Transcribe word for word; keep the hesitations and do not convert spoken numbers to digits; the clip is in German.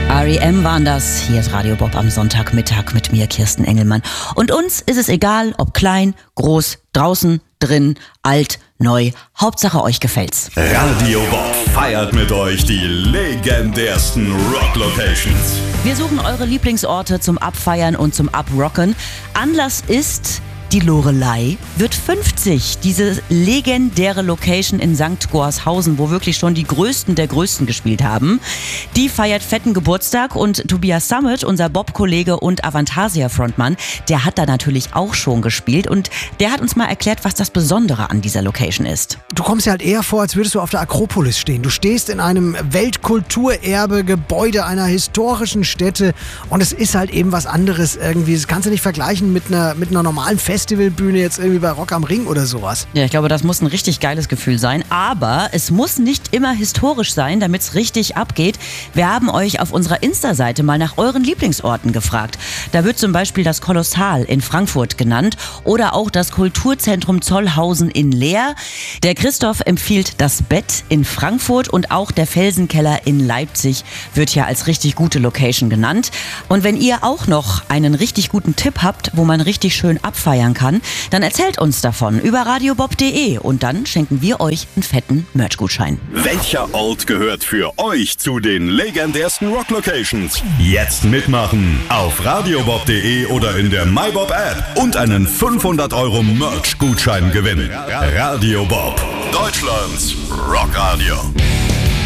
R E M waren das. Hier ist Radio Bob am Sonntagmittag mit mir, Kirsten Engelmann. Und uns ist es egal, ob klein, groß, draußen, drin, alt, neu. Hauptsache euch gefällt's. Radio Bob feiert mit euch die legendärsten Rock-Locations. Wir suchen eure Lieblingsorte zum Abfeiern und zum Abrocken. Anlass ist... Die Loreley wird fünfzig. Diese legendäre Location in Sankt Gorshausen, wo wirklich schon die Größten der Größten gespielt haben. Die feiert fetten Geburtstag und Tobias Sammet, unser Bob-Kollege und Avantasia-Frontmann, der hat da natürlich auch schon gespielt und der hat uns mal erklärt, was das Besondere an dieser Location ist. Du kommst dir halt eher vor, als würdest du auf der Akropolis stehen. Du stehst in einem Weltkulturerbe-Gebäude einer historischen Stätte und es ist halt eben was anderes irgendwie. Das kannst du nicht vergleichen mit einer, mit einer normalen Fest Festivalbühne jetzt irgendwie bei Rock am Ring oder sowas. Ja, ich glaube, das muss ein richtig geiles Gefühl sein. Aber es muss nicht immer historisch sein, damit es richtig abgeht. Wir haben euch auf unserer Insta-Seite mal nach euren Lieblingsorten gefragt. Da wird zum Beispiel das Kolossal in Frankfurt genannt oder auch das Kulturzentrum Zollhausen in Leer. Der Christoph empfiehlt das Bett in Frankfurt und auch der Felsenkeller in Leipzig wird ja als richtig gute Location genannt. Und wenn ihr auch noch einen richtig guten Tipp habt, wo man richtig schön abfeiern kann, dann erzählt uns davon über radiobob punkt de und dann schenken wir euch einen fetten Merch-Gutschein. Welcher Ort gehört für euch zu den legendärsten Rock-Locations? Jetzt mitmachen auf radiobob punkt de oder in der MyBob-App und einen fünfhundert Euro Merch-Gutschein gewinnen. Radio Bob, Deutschlands Rockradio.